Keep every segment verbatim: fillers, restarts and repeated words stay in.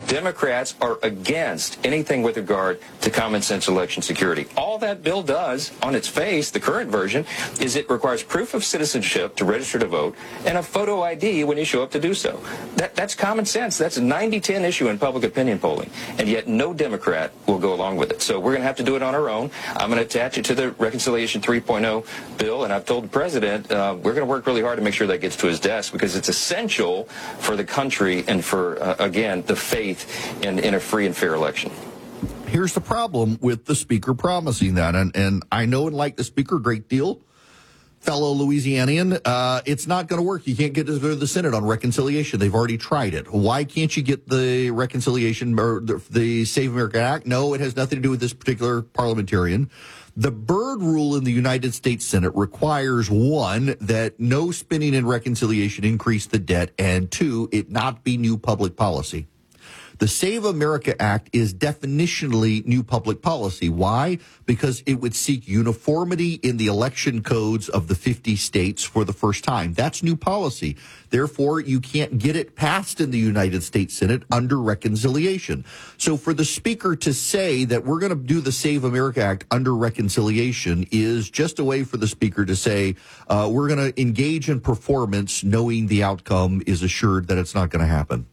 Democrats are against anything with regard to common sense election security. All that bill does, on its face, the current version, is it requires proof of citizenship to register to vote and a photo I D when you show up to do so. That, that's common sense. That's a ninety ten issue in public opinion polling, and yet no Democrat will go along with it. So we're going to have to do it on our own. I'm going to attach it to the Reconciliation three point oh bill, and I've told the president uh, we're going to work really hard to make sure that gets to his desk because it's essential for the country and for, uh, again, the faith in, in a free and fair election. Here's the problem with the speaker promising that, and, and I know and like the speaker a great deal, fellow Louisianian. Uh, it's not going to work. You can't get to the Senate on reconciliation. They've already tried it. Why can't you get the reconciliation or the, the Save America Act? No, it has nothing to do with this particular parliamentarian. The Byrd rule in the United States Senate requires, one, that no spending in reconciliation increase the debt, and two, it not be new public policy. The Save America Act is definitionally new public policy. Why? Because it would seek uniformity in the election codes of the fifty states for the first time. That's new policy. Therefore, you can't get it passed in the United States Senate under reconciliation. So for the speaker to say that we're going to do the Save America Act under reconciliation is just a way for the speaker to say uh, we're going to engage in performance knowing the outcome is assured that it's not going to happen.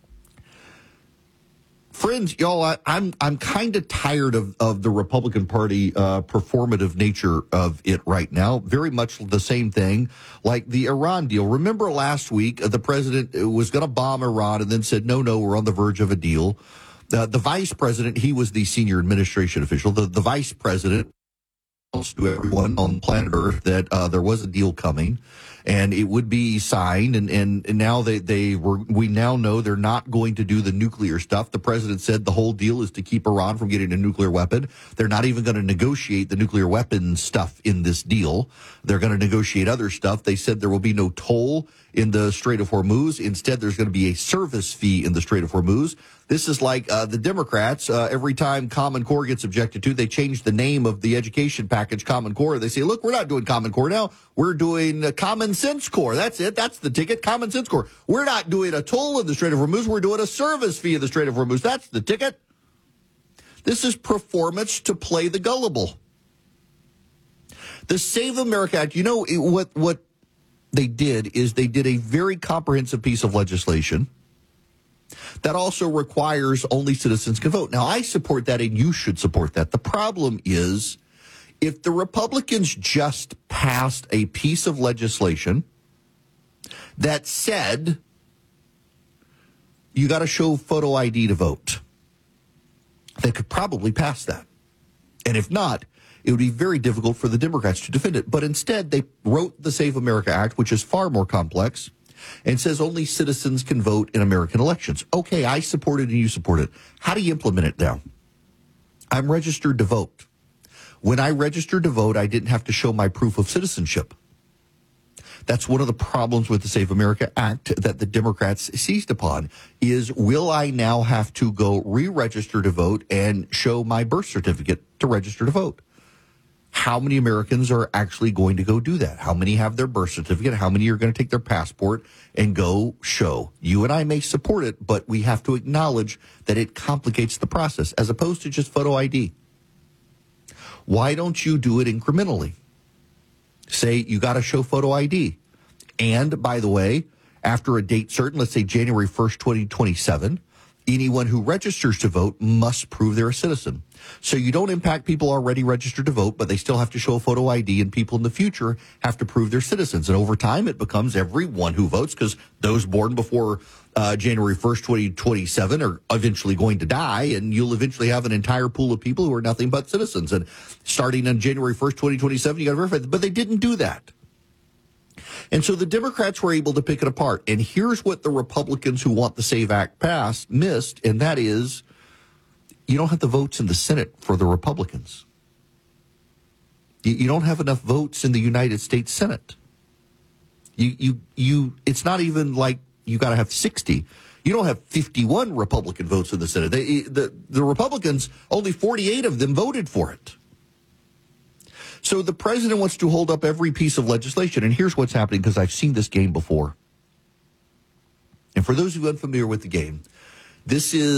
Friends, y'all, I, I'm I'm kind of tired of, of the Republican Party uh, performative nature of it right now. Very much the same thing like the Iran deal. Remember last week, uh, the president was going to bomb Iran and then said, no, no, we're on the verge of a deal. Uh, the vice president, he was the senior administration official. The, the vice president announced to everyone on planet Earth that uh, there was a deal coming. And it would be signed, and, and, and now they, they were. We now know they're not going to do the nuclear stuff. The president said the whole deal is to keep Iran from getting a nuclear weapon. They're not even going to negotiate the nuclear weapon stuff in this deal. They're going to negotiate other stuff. They said there will be no toll in the Strait of Hormuz. Instead, there's going to be a service fee in the Strait of Hormuz. This is like uh, the Democrats. Uh, every time Common Core gets objected to, they change the name of the education package, Common Core. They say, look, we're not doing Common Core now. We're doing uh, Common Sense Core. That's it. That's the ticket, Common Sense Core. We're not doing a toll in the Strait of Hormuz. We're doing a service fee in the Strait of Hormuz. That's the ticket. This is performance to play the gullible. The Save America Act, you know what, what they did is they did a very comprehensive piece of legislation that also requires only citizens can vote. Now, I support that, and you should support that. The problem is if the Republicans just passed a piece of legislation that said you got to show photo I D to vote, they could probably pass that. And if not, it would be very difficult for the Democrats to defend it. But instead, they wrote the Save America Act, which is far more complex, and says only citizens can vote in American elections. Okay, I support it and you support it. How do you implement it now? I'm registered to vote. When I registered to vote, I didn't have to show my proof of citizenship. That's one of the problems with the Save America Act that the Democrats seized upon is, will I now have to go re-register to vote and show my birth certificate to register to vote? How many Americans are actually going to go do that? How many have their birth certificate? How many are going to take their passport and go show? You and I may support it, but we have to acknowledge that it complicates the process as opposed to just photo I D. Why don't you do it incrementally? Say you got to show photo I D. And by the way, after a date certain, let's say January first, twenty twenty-seven, anyone who registers to vote must prove they're a citizen. So you don't impact people already registered to vote, but they still have to show a photo I D, and people in the future have to prove they're citizens. And over time, it becomes everyone who votes, because those born before uh, January first, twenty twenty-seven are eventually going to die, and you'll eventually have an entire pool of people who are nothing but citizens. And starting on January first, twenty twenty-seven, you got to verify that. But they didn't do that. And so the Democrats were able to pick it apart. And here's what the Republicans who want the SAVE Act passed missed, and that is you don't have the votes in the Senate for the Republicans. You, you don't have enough votes in the United States Senate. You, you, you. It's not even like you got to have sixty. You don't have fifty-one Republican votes in the Senate. They, the, the Republicans, only forty-eight of them voted for it. So the president wants to hold up every piece of legislation. And here's what's happening, because I've seen this game before. And for those who are unfamiliar with the game, this is